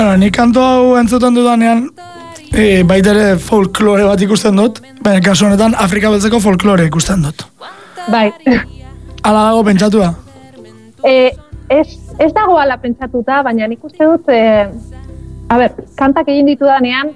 Bueno, nik kanto hau entzuten dudanean, baita ere folklore bat ikusten dut, baina kasu honetan Afrika beltzeko folklore ikusten dut. Bai. Hala dago pentsatua? Ez dago ala pentsatuta, baina nik uste dut, kantak egin ditudanean,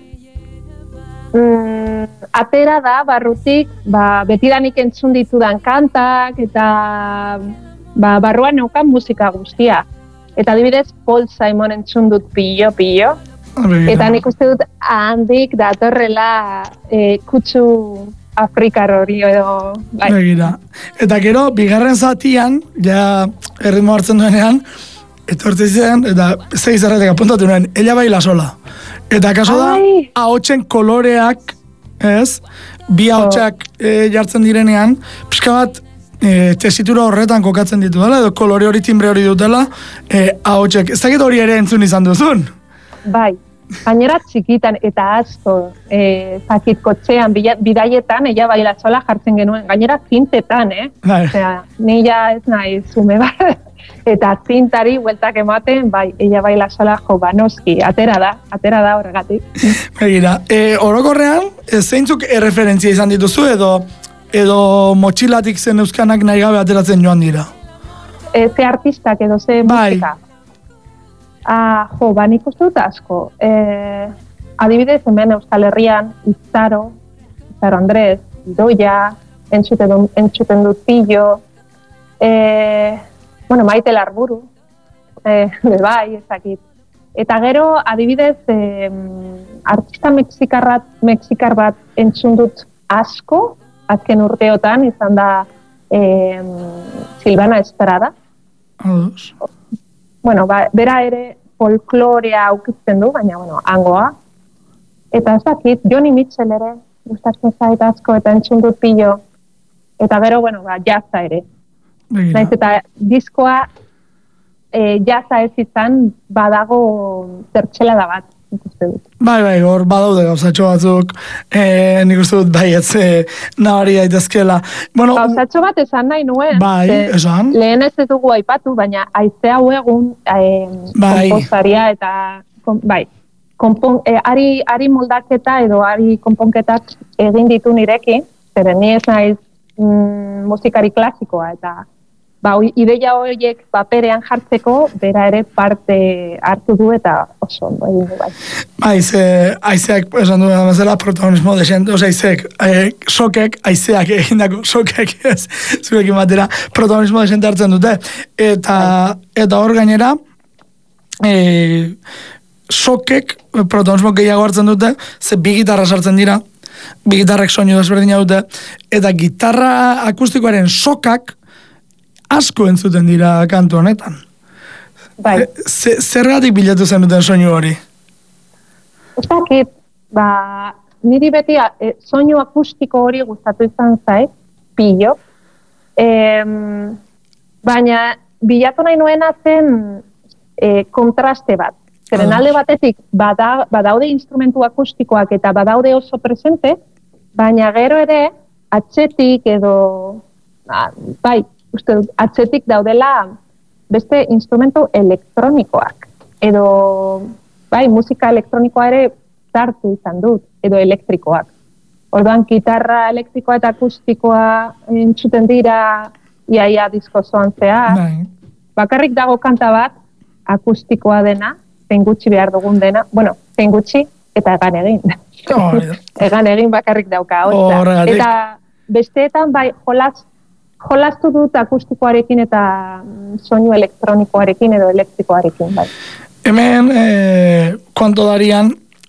atera da, barrutik, betidanik entzun ditudan kantak, eta barruan neukan musika guztia. Eta adibidez, Paul Simon entzun dut pillo, eta nik uste dut handik datorrela kutsu afrikar hori edo... Bai. Begira. Eta gero, bigarren zatian, ja erritmo hartzen duenean, etortzen ziren, eta zei zerretek apuntatu nuen, ella baila sola. Eta kaso da, ahotsen koloreak, ez? Bi ahotsak jartzen direnean, pixka bat, tesitura horretan kokatzen ditu dela, edo kolore hori, timbre hori dutela, ahotsek. Ez dakit hori ere entzun izan duzun? Bai, gainera txikitan eta asko, zakit kotxean, bidaietan, ella baila sola jartzen genuen, gainera zintetan, Bai. Osea, nila ez nahi zume bat, eta zintari bueltak ematen, bai, ella baila sola noski, atera da horregatik. Begira, orokorrean, zeintzuk erreferentzia izan dituzu, edo motxilatik zen euskanak nahi gabe ateratzen joan dira? Ze artistak edo ze musika? Nik uste dut asko. Adibidez, hemen Euskal Herrian, Itzaro Andrés, Idoia, entzuten dut Pillo, Maite Larburu, bai, ezakit. Eta gero, adibidez, artista mexikar bat entzun dut asko, azken urteotan izan da Silvana Estrada. Bera ere folklorea aukitzen du, baina, hangoa. Eta ezakit, Joni Mitchell ere, gustatzen zait asko, eta entzun dut Pillo. Eta gero, jazza ere. Naiz eta diskoa jazza ez izan, badago zertxelada bat. Bai, hor badaude gauzatxo batzuk, nik uste dut baietz nabari daitezkela. Gauzatxo bat esan nahi nuen, esan? Lehen ez dugu aipatu, baina aize hau egun kompostaria eta ari moldaketa edo ari konponketak egin ditu nirekin, zeren ni ez naiz musikari klasikoa eta ideia horiek paperean jartzeko, bera ere parte hartu du eta oso ondo egin du bai. Aizeak, esan du bezala, protagonismo desent, sokek, aizeak egindako sokek, zuekin batera, protagonismo desent hartzen dute. Eta hor gainera, sokek protagonismo gehiago hartzen dute, ze bi gitarra sartzen dira, bi gitarrek soinu desberdina dute, eta gitarra akustikoaren sokak, asko entzuten dira kantu honetan. Bai. Zergatik bilatu zen duten soinu hori? Ez dakit, niri beti soinu akustiko hori gustatu izan zait, Pillo. Baina bilatu nahi nuena zen kontraste bat. Zeren alde batetik badaude instrumentu akustikoak eta badaude oso presente, baina gero ere atzetik edo atzetik daudela beste instrumentu elektronikoak. Edo, musika elektronikoa ere sartu izan dut, edo elektrikoak. Orduan, gitarra elektrikoa eta akustikoa entzuten dira iaia disko zoan zehar. Bakarrik dago kanta bat, akustikoa dena, zein gutxi behar dugun dena, zein gutxi eta egan egin. Egan egin bakarrik dauka. Eta besteetan, jolastu dut akustikoarekin eta soinu elektronikoarekin edo elektrikoarekin, bai. Hemen, konto darian,